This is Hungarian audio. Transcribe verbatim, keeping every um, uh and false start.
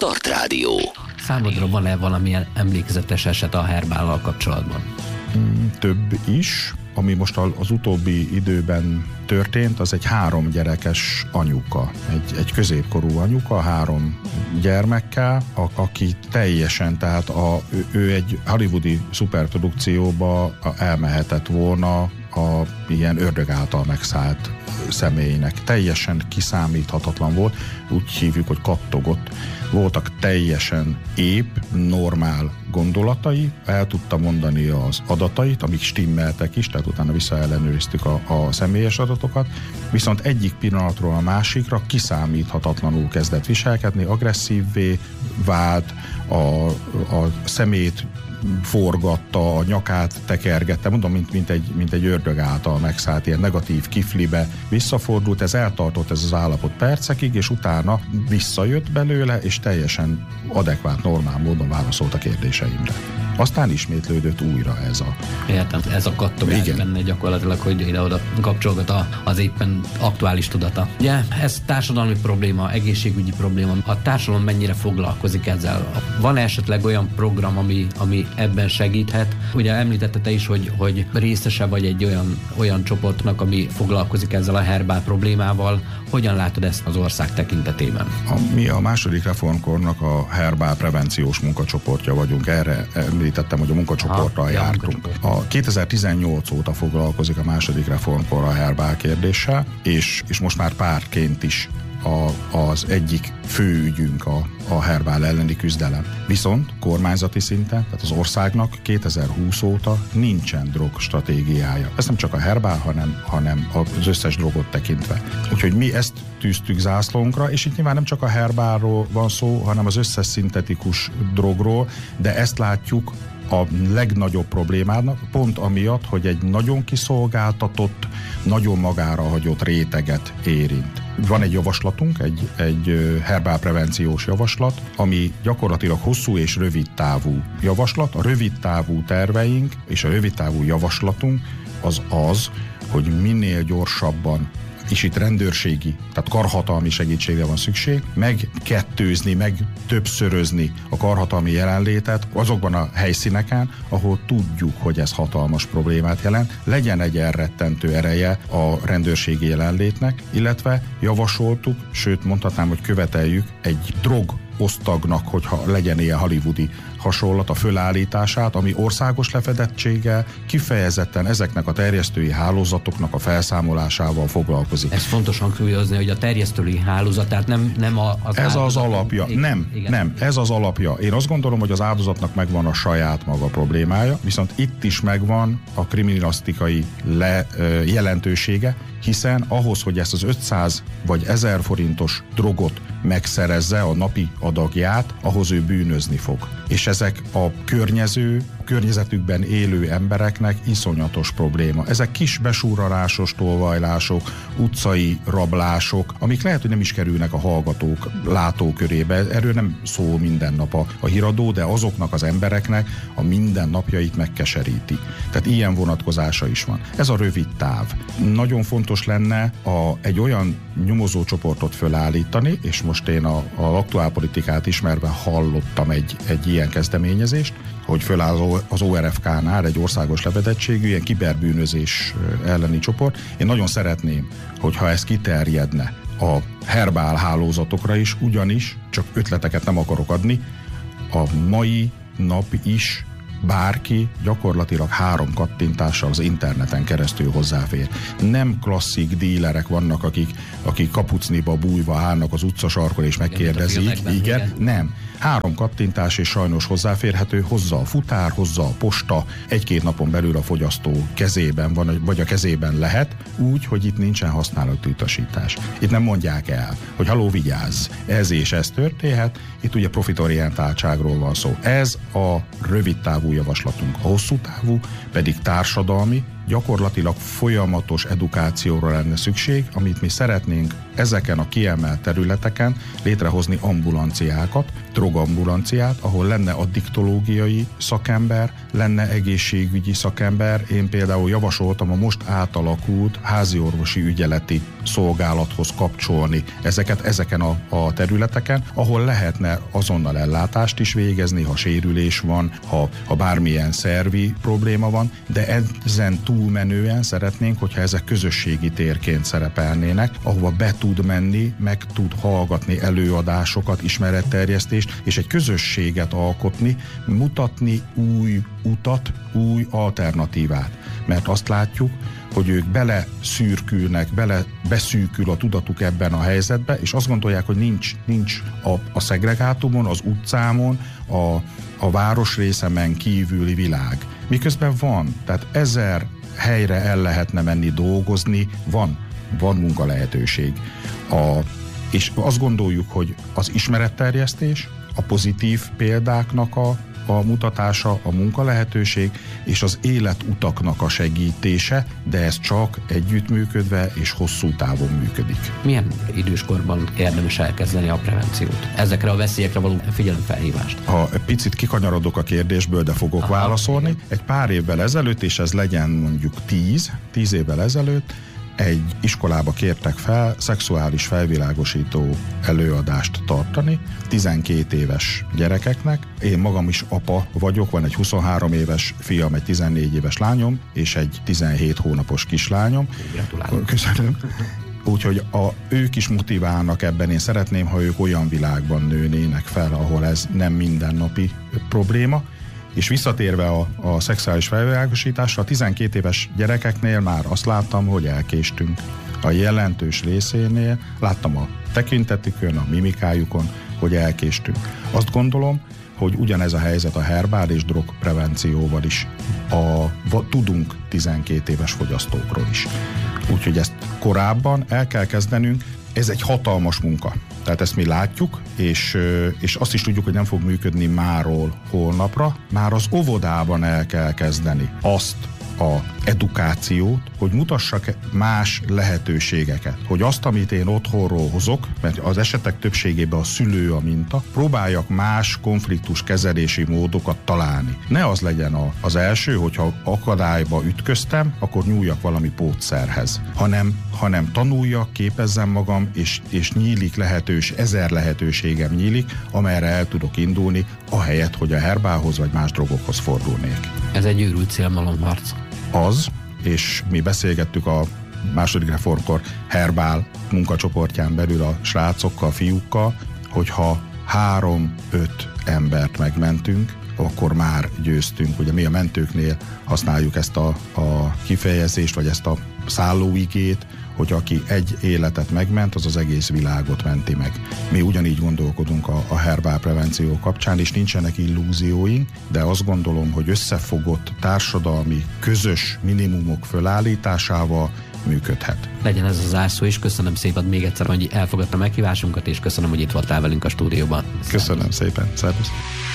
Start Rádió. Számodra van-e valamilyen emlékezetes eset a Herbállal kapcsolatban? Több is. Ami most az utóbbi időben történt, az egy három gyerekes anyuka, egy, egy középkorú anyuka, három gyermekkel, a, aki teljesen, tehát a, ő, ő egy hollywoodi szuperprodukcióba elmehetett volna a ilyen ördög által megszállt személynek. Teljesen kiszámíthatatlan volt, úgy hívjuk, hogy kattogott. Voltak teljesen épp, normál gondolatai, el tudta mondani az adatait, amik stimmeltek is, tehát utána visszaellenőriztük a, a személyes adatokat, viszont egyik pillanatról a másikra kiszámíthatatlanul kezdett viselkedni, agresszívvé vált, a, a szemét forgatta, a nyakát tekergette, mondom, mint, mint, egy, mint egy ördög által megszállt, ilyen negatív kiflibe visszafordult, ez eltartott ez az állapot percekig, és utána visszajött belőle, és teljesen adekvát, normál módon válaszolt a kérdéseimre. Aztán ismétlődött újra ez a... Értem, ez a kattogás benne gyakorlatilag, hogy ide-oda kapcsolgat az éppen aktuális tudata. Ugye, ez társadalmi probléma, egészségügyi probléma. A társadalom mennyire foglalkozik ezzel? Van esetleg olyan program, ami, ami ebben segíthet? Ugye említette te is, hogy, hogy részese vagy egy olyan, olyan csoportnak, ami foglalkozik ezzel a herbál problémával. Hogyan látod ezt az ország tekintetében? A, mi a második reformkornak a herbál prevenciós munkacsoportja vagyunk. Erre említettem, hogy a munkacsoporttal ha, jártunk. A kétezer-tizennyolc óta foglalkozik a második reformkor a herbál kérdéssel, és, és most már pártként is A, az egyik fő ügyünk a, a herbál elleni küzdelem. Viszont kormányzati szinten, tehát az országnak kétezer-húsz óta nincsen drog stratégiája. Ez nem csak a herbál, hanem, hanem az összes drogot tekintve. Úgyhogy mi ezt tűztük zászlónkra, és itt nyilván nem csak a herbálról van szó, hanem az összes szintetikus drogról, de ezt látjuk a legnagyobb problémának, pont amiatt, hogy egy nagyon kiszolgáltatott, nagyon magára hagyott réteget érint. Van egy javaslatunk, egy, egy herbál prevenciós javaslat, ami gyakorlatilag hosszú és rövid távú javaslat. A rövid távú terveink és a rövid távú javaslatunk az az, hogy minél gyorsabban, és itt rendőrségi, tehát karhatalmi segítségre van szükség, megkettőzni, meg többszörözni a karhatalmi jelenlétet azokban a helyszíneken, ahol tudjuk, hogy ez hatalmas problémát jelent, legyen egy elrettentő ereje a rendőrségi jelenlétnek, illetve javasoltuk, sőt mondhatnám, hogy követeljük egy drog osztagnak, hogyha legyen ilyen hollywoodi hasonlat, a fölállítását, ami országos lefedettséggel kifejezetten ezeknek a terjesztői hálózatoknak a felszámolásával foglalkozik. Ez fontos hangsúlyozni, hogy a terjesztői hálózat, tehát nem, nem az Ez az alapja. Igen, nem, igen. nem, ez az alapja. Én azt gondolom, hogy az áldozatnak megvan a saját maga problémája, viszont itt is megvan a kriminalisztikai le, ö, jelentősége, hiszen ahhoz, hogy ezt az ötszáz vagy ezer forintos drogot megszerezze, a napi adagját, ahhoz ő bűnözni fog. És ezek a környező, környezetükben élő embereknek iszonyatos probléma. Ezek kis besúralásos tolvajlások, utcai rablások, amik lehet, hogy nem is kerülnek a hallgatók látókörébe. Erről nem szól minden nap a, a híradó, de azoknak az embereknek a mindennapjait megkeseríti. Tehát ilyen vonatkozása is van. Ez a rövid táv. Nagyon fontos lenne a, egy olyan nyomozócsoportot fölállítani, és most én a, a aktuálpolitikát ismerve hallottam egy, egy ilyen kezdeményezést, hogy föláll az o er ef ká-nál egy országos levedettségű, ilyen kiberbűnözés elleni csoport. Én nagyon szeretném, hogyha ez kiterjedne a herbál hálózatokra is, ugyanis, csak ötleteket nem akarok adni, a mai nap is bárki gyakorlatilag három kattintással az interneten keresztül hozzáfér. Nem klasszik dílerek vannak, akik, akik kapucniba bújva állnak az utcasarkon és megkérdezik. Igen, igen, nem. Három kattintás és sajnos hozzáférhető, hozza a futár, hozza a posta, egy-két napon belül a fogyasztó kezében van, vagy a kezében lehet, úgy, hogy itt nincsen használati utasítás. Itt nem mondják el, hogy haló, vigyázz, ez és ez történhet, itt ugye profitorientáltságról van szó. Ez a rövid távú javaslatunk. A hosszú távú pedig társadalmi gyakorlatilag folyamatos edukációra lenne szükség, amit mi szeretnénk ezeken a kiemelt területeken létrehozni ambulanciákat, drogambulanciát, ahol lenne addiktológiai szakember, lenne egészségügyi szakember. Én például javasoltam a most átalakult háziorvosi ügyeleti szolgálathoz kapcsolni ezeket ezeken a, a területeken, ahol lehetne azonnal ellátást is végezni, ha sérülés van, ha, ha bármilyen szervi probléma van, de ezen túlmenően szeretnénk, hogyha ezek közösségi térként szerepelnének, ahova be tud menni, meg tud hallgatni előadásokat, ismeretterjesztést, és egy közösséget alkotni, mutatni új utat, új alternatívát. Mert azt látjuk, hogy ők bele szürkülnek, bele beszűkül a tudatuk ebben a helyzetbe, és azt gondolják, hogy nincs, nincs a, a szegregátumon, az utcámon, a, a városrészemen kívüli világ. Miközben van, tehát ezer helyre el lehetne menni dolgozni, van, van munkalehetőség. A, és azt gondoljuk, hogy az ismeretterjesztés, a pozitív példáknak a a mutatása, a munkalehetőség és az életutaknak a segítése, de ez csak együttműködve és hosszú távon működik. Milyen időskorban érdemes elkezdeni a prevenciót? Ezekre a veszélyekre való figyelemfelhívást? Ha picit kikanyarodok a kérdésből, de fogok Aha, válaszolni. Igen. Egy pár évvel ezelőtt, és ez legyen mondjuk tíz, tíz évvel ezelőtt, egy iskolába kértek fel szexuális felvilágosító előadást tartani tizenkét éves gyerekeknek. Én magam is apa vagyok, van egy huszonhárom éves fiam, egy tizennégy éves lányom, és egy tizenhét hónapos kislányom. Gratulálok. Köszönöm. Úgyhogy a, ők is motiválnak ebben. Én szeretném, ha ők olyan világban nőnének fel, ahol ez nem mindennapi probléma. És visszatérve a, a szexuális felvilágosításra, a tizenkét éves gyerekeknél már azt láttam, hogy elkéstünk. A jelentős részénél láttam a tekintetükön, a mimikájukon, hogy elkéstünk. Azt gondolom, hogy ugyanez a helyzet a herbál és drogprevencióval is. A, va, tudunk tizenkét éves fogyasztókról is. Úgyhogy ezt korábban el kell kezdenünk. Ez egy hatalmas munka. Tehát ezt mi látjuk, és, és azt is tudjuk, hogy nem fog működni máról holnapra. Már az óvodában el kell kezdeni azt a edukációt, hogy mutassak más lehetőségeket. Hogy azt, amit én otthonról hozok, mert az esetek többségében a szülő a minta, próbáljak más konfliktus kezelési módokat találni. Ne az legyen a, az első, hogyha akadályba ütköztem, akkor nyúljak valami pótszerhez. Hanem, hanem tanuljak, képezzem magam, és, és nyílik lehetős, ezer lehetőségem nyílik, amelyre el tudok indulni, ahelyett, hogy a herbálhoz vagy más drogokhoz fordulnék. Ez egy őrült célmalomharc. Az, és mi beszélgettük a második reformkor herbál munkacsoportján belül a srácokkal, fiúkkal, hogyha három-öt embert megmentünk, akkor már győztünk. Ugye mi a mentőknél használjuk ezt a, a kifejezést, vagy ezt a szállóigét, hogy aki egy életet megment, az az egész világot menti meg. Mi ugyanígy gondolkodunk a, a herbál prevenció kapcsán, és nincsenek illúzióink, de azt gondolom, hogy összefogott társadalmi, közös minimumok fölállításával működhet. Legyen ez az zárszó is. Köszönöm szépen még egyszer, hogy elfogadta meghívásunkat, és köszönöm, hogy itt voltál velünk a stúdióban. Köszönöm szépen. Szervusz.